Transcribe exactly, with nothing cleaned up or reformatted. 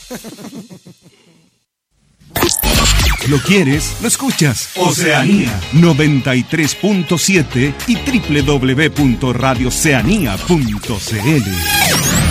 ¿Lo quieres? ¿Lo escuchas? Oceanía noventa y tres punto siete y doble u doble u doble u punto radio oceanía punto c l.